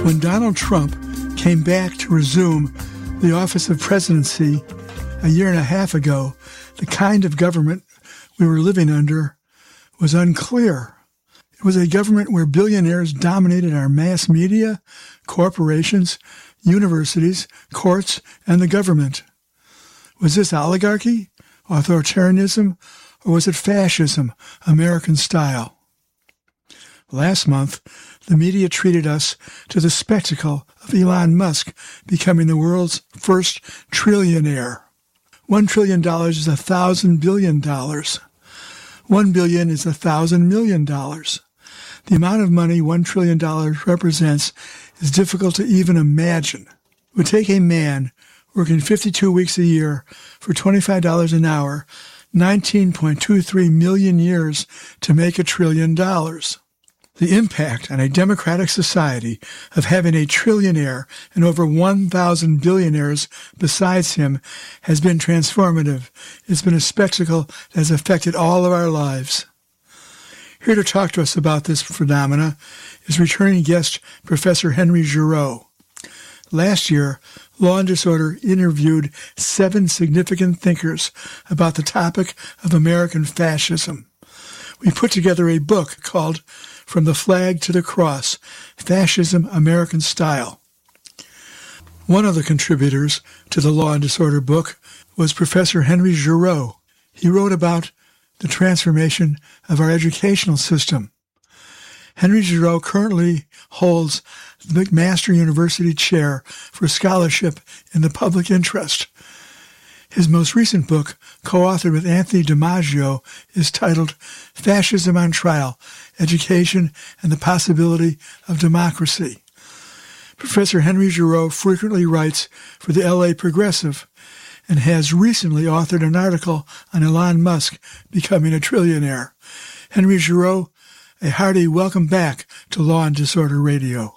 When Donald Trump came back to resume the office of presidency a year and a half ago, the kind of government we were living under was unclear. It was a government where billionaires dominated our mass media, corporations, universities, courts, and the government. Was this oligarchy, authoritarianism, or was it fascism, American style? Last month, the media treated us to the spectacle of Elon Musk becoming the world's first trillionaire. $1 trillion is 1,000 billion dollars. 1 billion is 1,000 million dollars. The amount of money $1 trillion represents is difficult to even imagine. It would take a man working 52 weeks a year for $25 an hour, 19.23 million years to make $1 trillion. The impact on a democratic society of having a trillionaire and over 1,000 billionaires besides him has been transformative. It's been a spectacle that has affected all of our lives. Here to talk to us about this phenomena is returning guest Professor Henry Giroux. Last year, Law and Disorder interviewed 7 significant thinkers about the topic of American fascism. We put together a book called From the Flag to the Cross, Fascism, American Style. One of the contributors to the Law and Disorder book was Professor Henry Giroux. He wrote about the transformation of our educational system. Henry Giroux currently holds the McMaster University Chair for Scholarship in the Public Interest. His most recent book, co-authored with Anthony DiMaggio, is titled Fascism on Trial, Education and the Possibility of Democracy. Professor Henry Giroux frequently writes for the LA Progressive and has recently authored an article on Elon Musk becoming a trillionaire. Henry Giroux, a hearty welcome back to Law and Disorder Radio.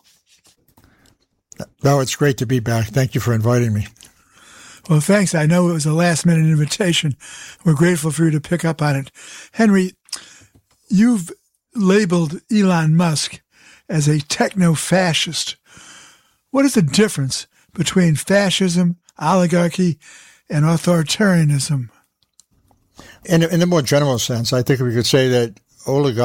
No, it's great to be back. Thank you for inviting me. Well, thanks. I know it was a last-minute invitation. We're grateful for you to pick up on it. Henry, you've labeled Elon Musk as a techno-fascist. What is the difference between fascism, oligarchy, and authoritarianism? In the more general sense, I think we could say that oligarchy